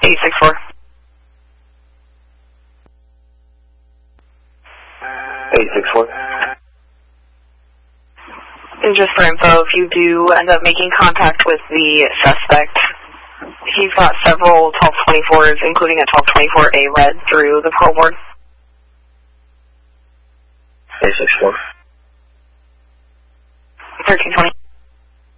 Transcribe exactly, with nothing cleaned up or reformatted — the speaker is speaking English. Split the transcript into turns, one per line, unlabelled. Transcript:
eight six four.
eight six four.
And just for info, if you do end up making contact with the suspect, he's got several twelve twenty-fours, including a twelve twenty-four A read through the parole board.
eight six four.
thirteen twenty.